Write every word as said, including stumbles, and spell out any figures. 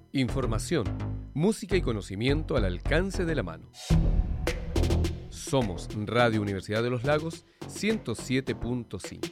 Información, música y conocimiento al alcance de la mano. Somos Radio Universidad de los Lagos ciento siete punto cinco.